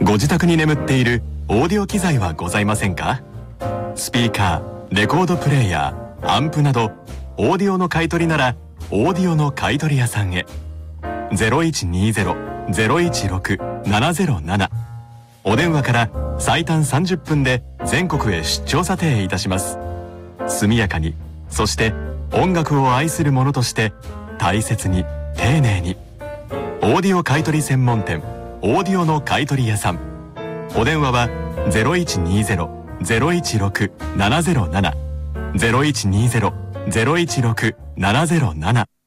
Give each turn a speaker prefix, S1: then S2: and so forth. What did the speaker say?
S1: ご自宅に眠っているオーディオ機材はございませんか？スピーカー、レコードプレイヤー、アンプなどオーディオの買い取りならオーディオの買い取り屋さんへ。 0120-016-707 お電話から最短30分で全国へ出張査定いたします。速やかに、そして音楽を愛する者として大切に丁寧に。オーディオ買い取り専門店オーディオの買い取り屋さん。お電話は 0120-016-707 0120-016-707